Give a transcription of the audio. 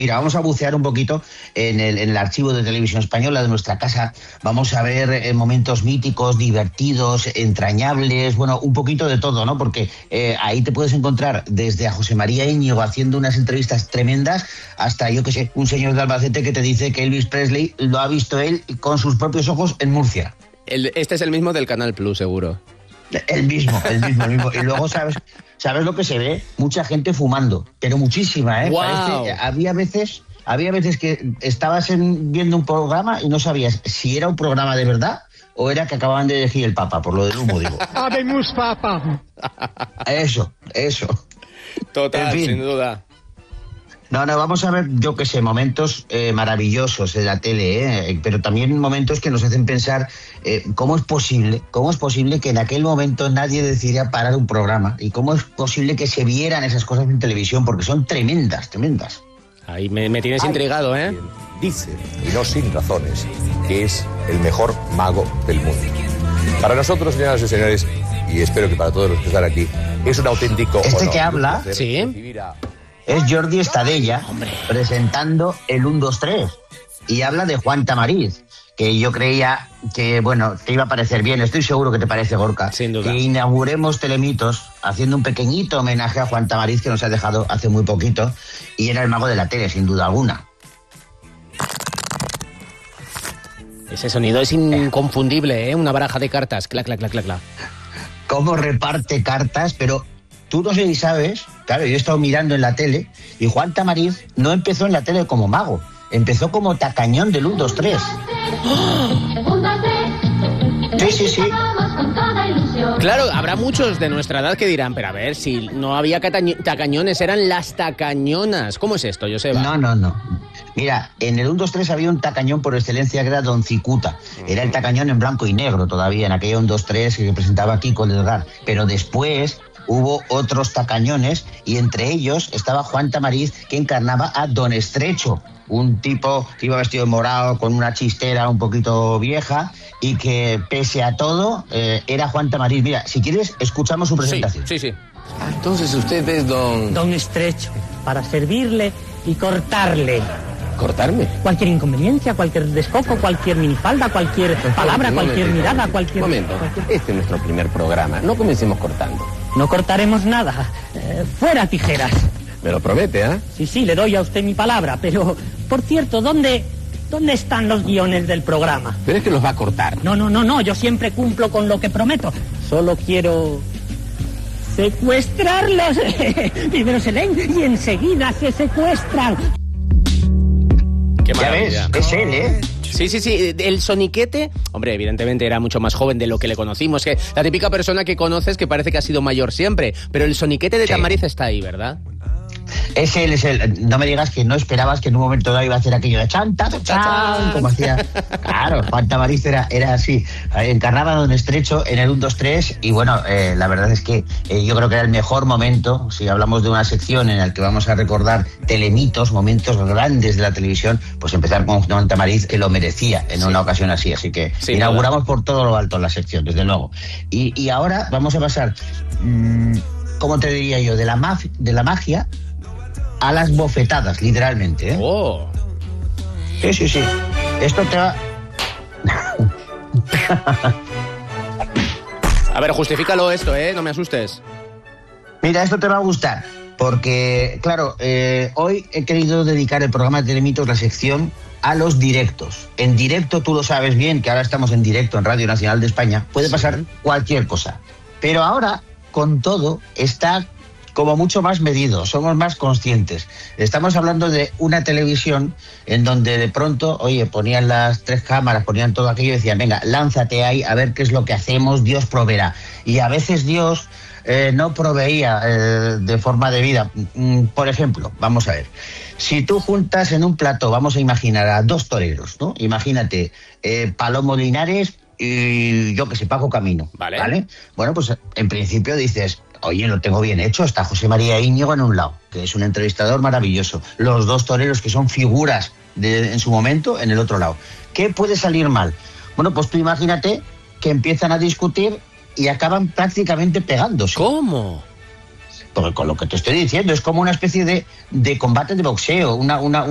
Mira, vamos a bucear un poquito en el archivo de Televisión Española de nuestra casa. Vamos a ver momentos míticos, divertidos, entrañables, bueno, un poquito de todo, ¿no? Porque ahí te puedes encontrar desde a José María Íñigo haciendo unas entrevistas tremendas hasta, yo qué sé, un señor de Albacete que te dice que Elvis Presley lo ha visto él con sus propios ojos en Murcia. Este es el mismo del Canal Plus, seguro. El mismo. Y luego, ¿sabes lo que se ve? Mucha gente fumando, pero muchísima, ¿eh? Wow. Parece, había veces que estabas viendo un programa y no sabías si era un programa de verdad o era que acababan de elegir el Papa, por lo del humo, digo. ¡Habemos Papa! Eso. Total, En fin. sin duda. No, vamos a ver, yo qué sé, momentos maravillosos de la tele, pero también momentos que nos hacen pensar cómo es posible que en aquel momento nadie decidiera parar un programa y cómo es posible que se vieran esas cosas en televisión, porque son tremendas. Ahí me tienes intrigado, ¿eh? Dice, y no sin razones, que es el mejor mago del mundo. Para nosotros, señoras y señores, y espero que para todos los que están aquí, es un auténtico honor. Que habla, sí, es Jordi Estadella, presentando el 1, 2, 3, y habla de Juan Tamariz, que yo creía que, bueno, te iba a parecer bien, estoy seguro que te parece, Gorka, sin duda, que inauguremos Telemitos haciendo un pequeñito homenaje a Juan Tamariz, que nos ha dejado hace muy poquito, y era el mago de la tele, sin duda alguna. Ese sonido es inconfundible, ¿eh? Una baraja de cartas, clac, clac, clac, clac, clac. Cómo reparte cartas, pero tú no sé si sabes, claro, yo he estado mirando en la tele, y Juan Tamariz no empezó en la tele como mago, empezó como tacañón del 1, 2, 3. Sí. Claro, habrá muchos de nuestra edad que dirán, pero a ver, si no había tacañones, eran las tacañonas. ¿Cómo es esto, Joseba? No. Mira, en el 1, 2, 3 había un tacañón por excelencia que era Don Cicuta. Era el tacañón en blanco y negro todavía, en aquella 1, 2, 3 que presentaba Kiko Delgar. Pero después hubo otros tacañones y entre ellos estaba Juan Tamariz, que encarnaba a Don Estrecho, un tipo que iba vestido de morado con una chistera un poquito vieja y que pese a todo era Juan Tamariz. Mira, si quieres escuchamos su presentación. Sí. Entonces usted es Don Estrecho, para servirle y cortarle. ¿Cortarme? Cualquier inconveniencia, cualquier descoco, cualquier minifalda, cualquier palabra, cualquier mirada, cualquier... Momento, este es nuestro primer programa, no comencemos cortando. No cortaremos nada. Fuera tijeras. Me lo promete, ¿eh? Sí, le doy a usted mi palabra, pero, por cierto, ¿dónde están los guiones del programa? Pero es que los va a cortar. No, yo siempre cumplo con lo que prometo. Solo quiero secuestrarlos. Primero se leen y enseguida se secuestran. Qué ya maravilla. ves, es él, ¿eh? Sí, el soniquete, hombre, evidentemente era mucho más joven de lo que le conocimos, que la típica persona que conoces que parece que ha sido mayor siempre, pero el soniquete de Tamariz está ahí, ¿verdad? Es él. No me digas que no esperabas que en un momento dado iba a hacer aquello de chan, como hacía. Claro, Juan Tamariz era así. Encarnaba a Don Estrecho en el 1, 2, 3 y bueno, la verdad es que yo creo que era el mejor momento, si hablamos de una sección en la que vamos a recordar telemitos, momentos grandes de la televisión, pues empezar con Juan Tamariz, que lo merecía en una ocasión así que sí, inauguramos por todo lo alto la sección, desde luego. Y ahora vamos a pasar, ¿cómo te diría yo? De la magia a las bofetadas, literalmente, ¿eh? ¡Oh! Sí. Esto te va... A ver, justifícalo esto, ¿eh? No me asustes. Mira, esto te va a gustar, porque, claro, hoy he querido dedicar el programa de Telemitos, la sección, a los directos. En directo, tú lo sabes bien, que ahora estamos en directo en Radio Nacional de España, puede pasar cualquier cosa. Pero ahora, con todo, está como mucho más medido, somos más conscientes. Estamos hablando de una televisión en donde de pronto, oye, ponían las 3 cámaras, ponían todo aquello y decían, venga, lánzate ahí a ver qué es lo que hacemos, Dios proveerá. Y a veces Dios no proveía de forma debida. Por ejemplo, vamos a ver, si tú juntas en un plato, vamos a imaginar a 2 toreros, ¿no? Imagínate, Palomo Linares y yo que sé, Paco Camino, ¿vale? Bueno, pues en principio dices, oye, lo tengo bien hecho, está José María Íñigo en un lado, que es un entrevistador maravilloso, los 2 toreros que son figuras en su momento en el otro lado. ¿Qué puede salir mal? Bueno, pues tú imagínate que empiezan a discutir y acaban prácticamente pegándose. ¿Cómo? Porque con lo que te estoy diciendo, es como una especie de combate de boxeo, una